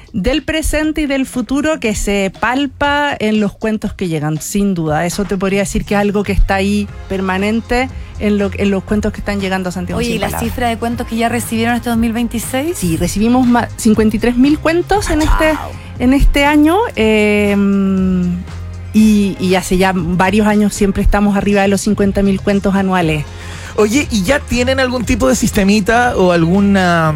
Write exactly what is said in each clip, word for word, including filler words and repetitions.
del presente y del futuro que se palpa en los cuentos que llegan, sin duda. Eso te podría decir que es algo que está ahí permanente en, lo, en los cuentos que están llegando a Santiago. Oye, ¿y la cifra de cuentos que ya recibieron este dos mil veintiséis? Sí, recibimos cincuenta y tres mil cuentos en este, en este año. Eh, y, y hace ya varios años siempre estamos arriba de los cincuenta mil cuentos anuales. Oye, ¿y ya tienen algún tipo de sistemita o alguna...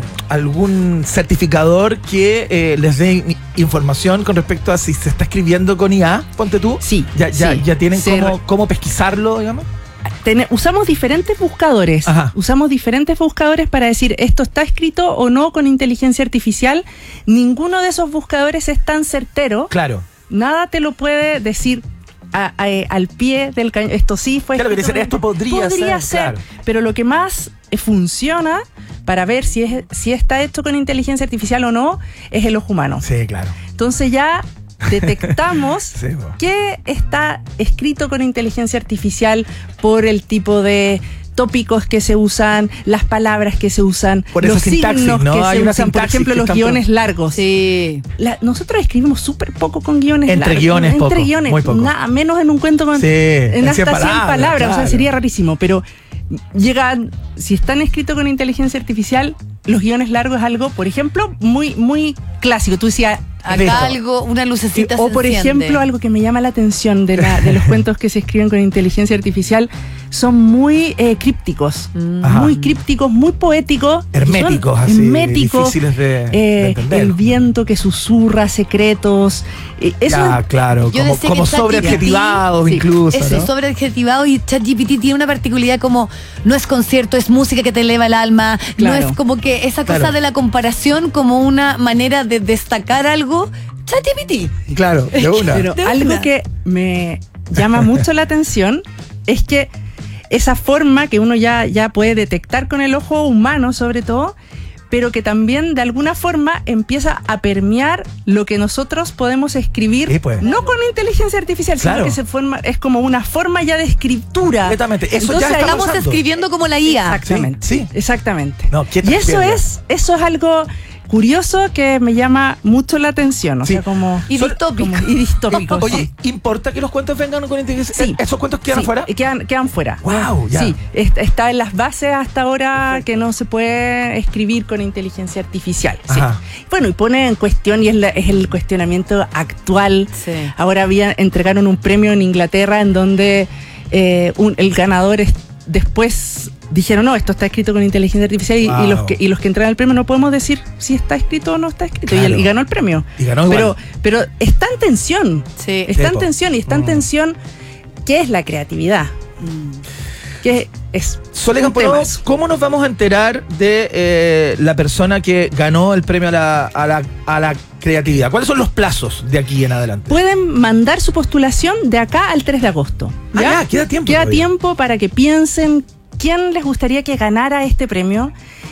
algún certificador que eh, les dé información con respecto a si se está escribiendo con I A? Ponte tú. Sí. Ya, ya, sí. ya tienen sí. cómo, cómo pesquisarlo, digamos. Ten, usamos diferentes buscadores. Ajá. Usamos diferentes buscadores para decir esto está escrito o no con inteligencia artificial. Ninguno de esos buscadores es tan certero. Claro. Nada te lo puede decir A, a, al pie del cañón. Esto sí fue claro, escrito, esto podría, podría ser, ser claro. Pero lo que más funciona para ver si es si está hecho con inteligencia artificial o no es el ojo humano. Sí, claro. Entonces ya detectamos sí, bueno. que está escrito con inteligencia artificial por el tipo de tópicos que se usan, las palabras que se usan, por los sintaxis, signos ¿no? que Hay se una usan, por ejemplo, los guiones por... largos. Sí. La, nosotros escribimos súper poco con guiones Entre largos. guiones Entre poco, guiones, muy poco. Nada, menos en un cuento con sí, en hasta cien palabras, palabras claro. O sea, sería rarísimo, pero llegan, si están escritos con inteligencia artificial, los guiones largos es algo, por ejemplo, muy, muy clásico. Tú decías, acá algo, una lucecita eh, o se por enciende. ejemplo, algo que me llama la atención de, la, de los cuentos que se escriben con inteligencia artificial, son muy eh, crípticos, Ajá. muy crípticos, muy poéticos, herméticos, así, herméticos, difíciles de, eh, de entender. El viento que susurra secretos, eh, eso ya, es, claro, yo como, como sobreadjetivados sí, incluso, eso ¿no? es sobreadjetivado, y ChatGPT tiene una particularidad como no es concierto, es música que te eleva el alma, claro. no es como que esa cosa claro. de la comparación como una manera de destacar algo. ChatGPT. Claro, de una. Pero de algo una. que me llama mucho la atención es que esa forma que uno ya, ya puede detectar con el ojo humano, sobre todo, pero que también de alguna forma empieza a permear lo que nosotros podemos escribir, sí, pues. no con inteligencia artificial, claro. sino que se forma, es como una forma ya de escritura. Completamente. Eso Entonces, ya está estamos pasando. escribiendo como la I A. Exactamente. Sí, sí. Exactamente. No, y eso es, eso es algo curioso que me llama mucho la atención, o sí. sea, como y distópico. Como, y distópico. Oye, ¿importa que los cuentos vengan con inteligencia? Sí. ¿Esos cuentos quedan sí, fuera? Quedan, quedan fuera. Wow, ya. Sí, está en las bases hasta ahora. Perfecto. Que no se puede escribir con inteligencia artificial. Sí. Bueno, y pone en cuestión, y es, la, es el cuestionamiento actual. Sí. Ahora había, entregaron un premio en Inglaterra en donde eh, un, el ganador es, después dijeron, no, esto está escrito con inteligencia artificial y, wow. y, los que, y los que entregan el premio no podemos decir si está escrito o no está escrito. Claro. Y, el, y ganó el premio. Y ganó igual. Pero, pero está en tensión. Sí. Está Depo. en tensión y está en mm. tensión. ¿Qué es la creatividad? Mm. ¿Qué es? Sole Camponovo, ¿cómo nos vamos a enterar de eh, la persona que ganó el premio a la, a, la, a la creatividad? ¿Cuáles son los plazos de aquí en adelante? Pueden mandar su postulación de acá al tres de agosto. ¿Ya? Ah, ya, queda tiempo. Queda todavía. tiempo para que piensen quién les gustaría que ganara este premio,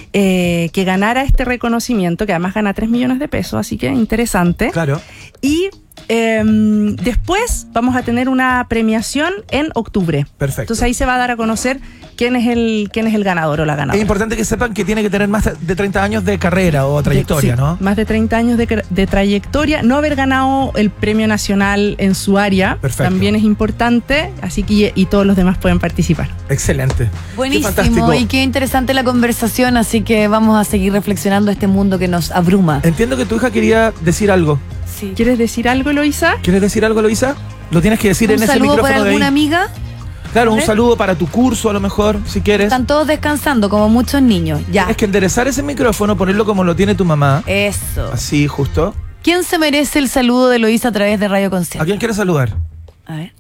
eh, que ganara este reconocimiento, que además gana tres millones de pesos, así que interesante. Claro. Y eh, después vamos a tener una premiación en octubre. Perfecto. Entonces ahí se va a dar a conocer quién es el quién es el ganador o la ganadora. Es importante que sepan que tiene que tener más de treinta años de carrera o trayectoria, sí, ¿no? Más de treinta años de, de trayectoria, no haber ganado el premio nacional en su área. Perfecto. También es importante, así que y todos los demás pueden participar. Excelente. Buenísimo, qué y qué interesante la conversación, así que vamos a seguir reflexionando este mundo que nos abruma. Entiendo que tu hija quería decir algo. Sí. ¿Quieres decir algo, Eloísa? ¿Quieres decir algo, Eloísa? Lo tienes que decir en ese micrófono de ahí. ¿Un saludo para alguna amiga? Claro, un saludo para tu curso a lo mejor, si quieres. Están todos descansando, como muchos niños. Ya. Es que enderezar ese micrófono, ponerlo como lo tiene tu mamá. Eso. Así, justo. ¿Quién se merece el saludo de Eloísa a través de Radio Concierto? ¿A quién quieres saludar? A ver.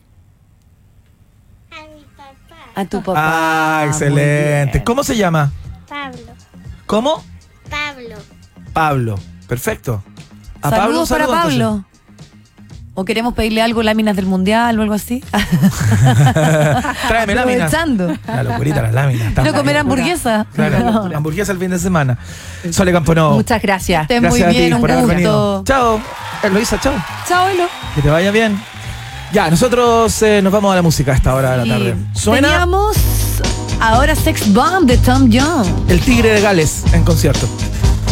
A mi papá. A tu papá. Ah, excelente. ¿Cómo se llama? Pablo. ¿Cómo? Pablo. Pablo. Perfecto. A Saludos Pablo, para saludos, Pablo. entonces. ¿O queremos pedirle algo, láminas del mundial o algo así? Tráeme láminas. Aprovechando. La locurita, las láminas. Quiero comer hamburguesa. Claro, no. Hamburguesa el fin de semana. Sole Camponovo. Muchas gracias. Estés Gracias muy a ti bien, un por haber gusto. venido. Chao. Eloísa, chao. Chao, Elo. Que te vaya bien. Ya, nosotros eh, nos vamos a la música a esta hora de la tarde. Suena Teníamos ahora Sex Bomb de Tom Jones. El Tigre de Gales en concierto.